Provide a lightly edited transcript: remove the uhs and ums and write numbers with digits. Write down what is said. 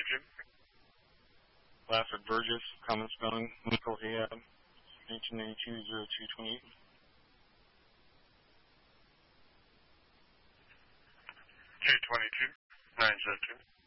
Lafford Burgess, common spelling, Nickel Rehab, 1992-0228. 222-902.